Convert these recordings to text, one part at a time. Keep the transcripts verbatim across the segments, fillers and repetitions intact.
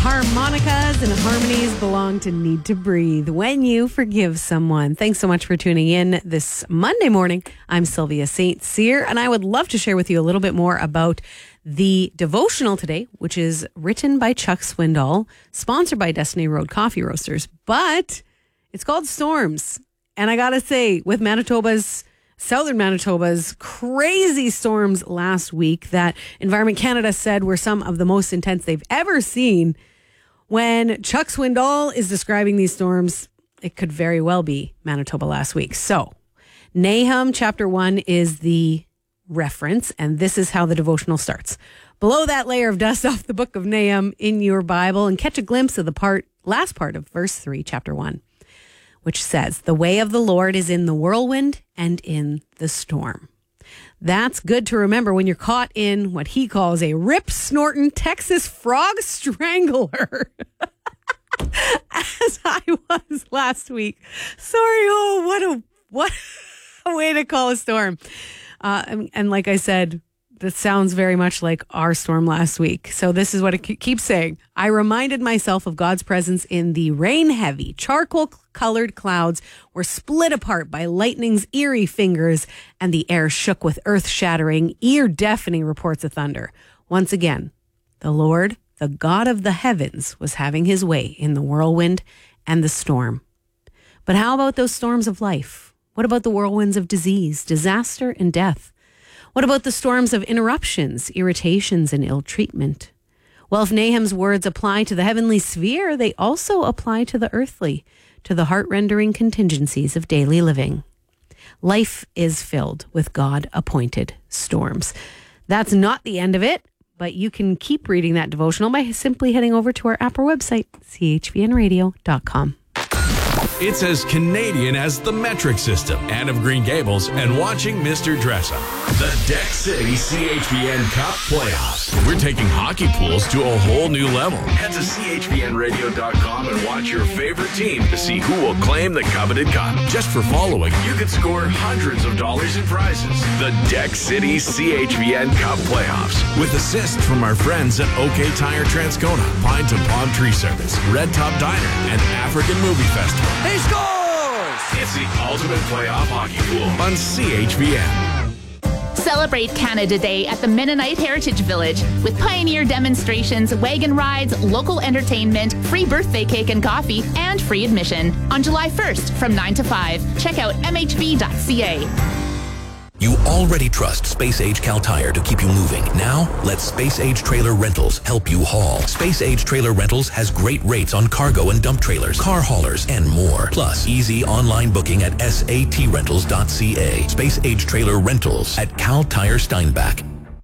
harmonicas and harmonies belong to Need to Breathe when you forgive someone. Thanks so much for tuning in this Monday morning. I'm Sylvia Saint Cyr, and I would love to share with you a little bit more about the devotional today, which is written by Chuck Swindoll, sponsored by Destiny Road Coffee Roasters, but it's called Storms. And I gotta say, with Manitoba's Southern Manitoba's crazy storms last week that Environment Canada said were some of the most intense they've ever seen. When Chuck Swindoll is describing these storms, it could very well be Manitoba last week. So, Nahum chapter one is the reference, and this is how the devotional starts. Blow that layer of dust off the book of Nahum in your Bible and catch a glimpse of the part, last part of verse three, chapter one. Which says, the way of the Lord is in the whirlwind and in the storm. That's good to remember when you're caught in what he calls a rip-snorting Texas frog strangler. As I was last week. Sorry, oh, what a, what a way to call a storm. Uh, and, and like I said, that sounds very much like our storm last week. So this is what it keeps saying. I reminded myself of God's presence in the rain-heavy, charcoal-colored clouds were split apart by lightning's eerie fingers, and the air shook with earth-shattering, ear-deafening reports of thunder. Once again, the Lord, the God of the heavens, was having his way in the whirlwind and the storm. But how about those storms of life? What about the whirlwinds of disease, disaster, and death? What about the storms of interruptions, irritations, and ill treatment? Well, if Nahum's words apply to the heavenly sphere, they also apply to the earthly, to the heart-rendering contingencies of daily living. Life is filled with God-appointed storms. That's not the end of it, but you can keep reading that devotional by simply heading over to our app or website, c h v n radio dot com. It's as Canadian as the metric system, Anne of Green Gables, and watching Mister Dressup. The Deck City C H V N Cup Playoffs. We're taking hockey pools to a whole new level. Head to c h v n radio dot com and watch your favorite team to see who will claim the coveted cup. Just for following, you could score hundreds of dollars in prizes. The Deck City C H V N Cup Playoffs. With assists from our friends at OK Tire Transcona, Pine to Palm Tree Service, Red Top Diner, and African Movie Festival. He scores! It's the ultimate playoff hockey pool on C H V N. Celebrate Canada Day at the Mennonite Heritage Village with pioneer demonstrations, wagon rides, local entertainment, free birthday cake and coffee, and free admission on July first from nine to five. Check out m h v dot c a. You already trust Space Age Cal Tire to keep you moving. Now, let Space Age Trailer Rentals help you haul. Space Age Trailer Rentals has great rates on cargo and dump trailers, car haulers, and more. Plus, easy online booking at s a t rentals dot c a. Space Age Trailer Rentals at Cal Tire Steinbach.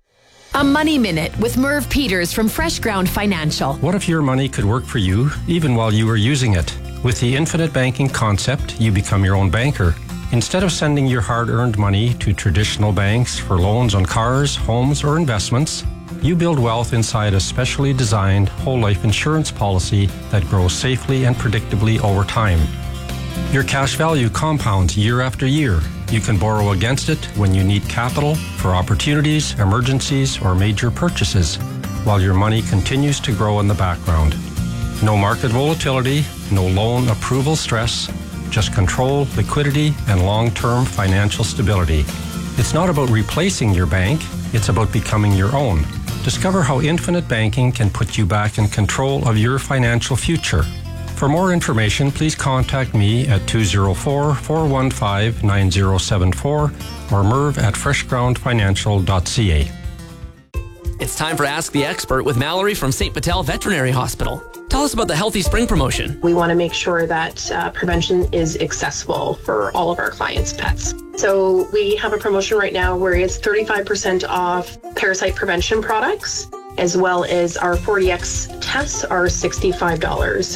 A Money Minute with Merv Peters from Fresh Ground Financial. What if your money could work for you even while you were using it? With the infinite banking concept, you become your own banker. Instead of sending your hard-earned money to traditional banks for loans on cars, homes, or investments, you build wealth inside a specially designed whole life insurance policy that grows safely and predictably over time. Your cash value compounds year after year. You can borrow against it when you need capital for opportunities, emergencies, or major purchases, while your money continues to grow in the background. No market volatility, no loan approval stress, just control, liquidity, and long-term financial stability. It's not about replacing your bank, it's about becoming your own. Discover how infinite banking can put you back in control of your financial future. For more information, please contact me at two oh four, four one five, nine oh seven four or merv at fresh ground financial dot c a. It's time for Ask the Expert with Mallory from Saint Patel Veterinary Hospital. Tell us about the Healthy Spring promotion. We want to make sure that uh, prevention is accessible for all of our clients' pets. So we have a promotion right now where it's thirty-five percent off parasite prevention products, as well as our forty X tests are sixty-five dollars.